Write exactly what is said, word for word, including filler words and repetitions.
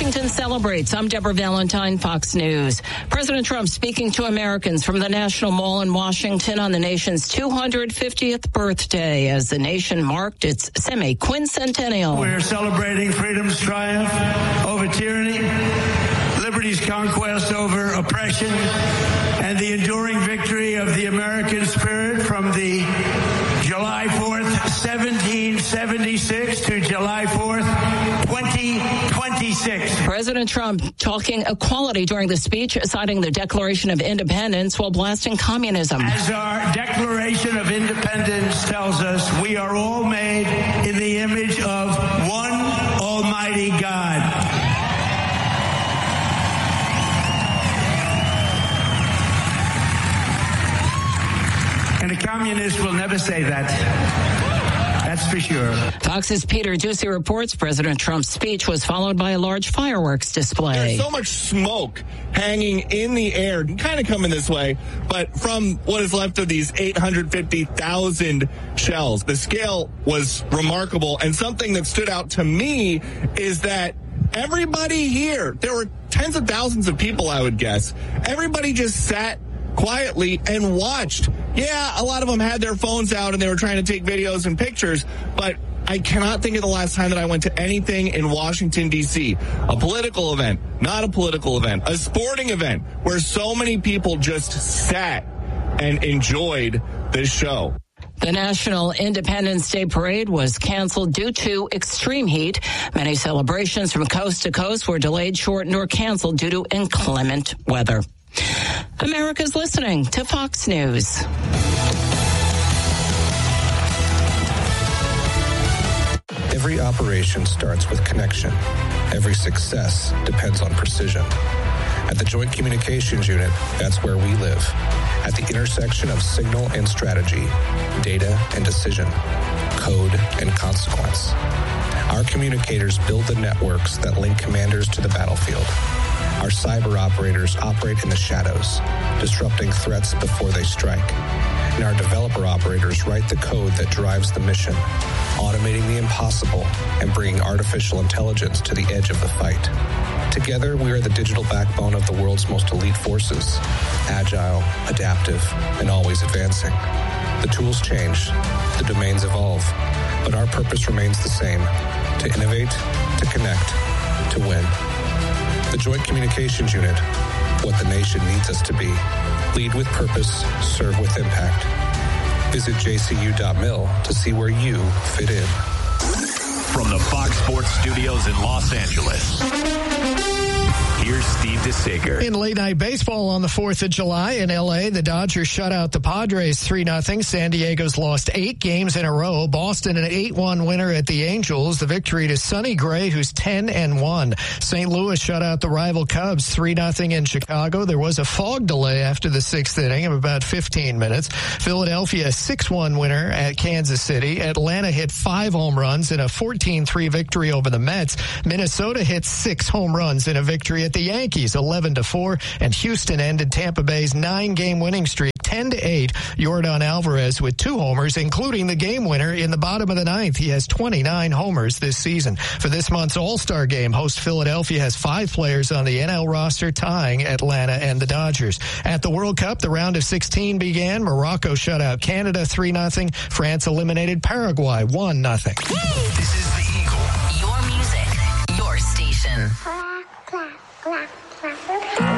Washington celebrates. I'm Deborah Valentine, Fox News. President Trump speaking to Americans from the National Mall in Washington on the nation's two hundred fiftieth birthday as the nation marked its semi-quincentennial. We're celebrating freedom's triumph over tyranny, liberty's conquest over oppression, and the enduring victory of the American spirit from the July fourth, seventeen seventy-six to July fourth, twenty twenty-six. President Trump talking equality during the speech, citing the Declaration of Independence while blasting communism. As our Declaration of Independence tells us, we are all made in the image of one Almighty God. And a communist will never say that. That's for sure. Fox's Peter Ducey reports President Trump's speech was followed by a large fireworks display. There's so much smoke hanging in the air, kind of coming this way, but from what is left of these eight hundred fifty thousand shells. The scale was remarkable, and something that stood out to me is that everybody here, there were tens of thousands of people, I would guess, everybody just sat quietly and watched. Yeah, a lot of them had their phones out and they were trying to take videos and pictures, but I cannot think of the last time that I went to anything in Washington, D C, a political event, not a political event, a sporting event, where so many people just sat and enjoyed this show. The National Independence Day Parade was canceled due to extreme heat. Many celebrations from coast to coast were delayed, shortened, or canceled due to inclement weather. America's listening to Fox News. Every operation starts with connection. Every success depends on precision. At the Joint Communications Unit, that's where we live. At the intersection of signal and strategy, data and decision, code and consequence. Our communicators build the networks that link commanders to the battlefield. Our cyber operators operate in the shadows, disrupting threats before they strike. And our developer operators write the code that drives the mission, automating the impossible and bringing artificial intelligence to the edge of the fight. Together, we are the digital backbone of the world's most elite forces, agile, adaptive, and always advancing. The tools change, the domains evolve, but our purpose remains the same: to innovate, to connect, to win. The Joint Communications Unit, what the nation needs us to be. Lead with purpose, serve with impact. Visit j c u dot mil to see where you fit in. From the Fox Sports Studios in Los Angeles, here's Steve DeSager. In late-night baseball on the fourth of July in L A, the Dodgers shut out the Padres three nothing. San Diego's lost eight games in a row. Boston an eight one winner at the Angels. The victory to Sonny Gray, who's ten and one. Saint Louis shut out the rival Cubs three nothing in Chicago. There was a fog delay after the sixth inning of about fifteen minutes. Philadelphia a six one winner at Kansas City. Atlanta hit five home runs in a fourteen three victory over the Mets. Minnesota hit six home runs in a victory at the Yankees, eleven to four, and Houston ended Tampa Bay's nine-game winning streak ten to eight. Yordan Alvarez with two homers, including the game winner in the bottom of the ninth. He has twenty-nine homers this season. For this month's All-Star game, host Philadelphia has five players on the N L roster, tying Atlanta and the Dodgers. At the World Cup, the round of sixteen began. Morocco shut out Canada three nothing. France eliminated Paraguay one nothing. This is the Eagle. Your music, your station. Clap, clap, clap, clap.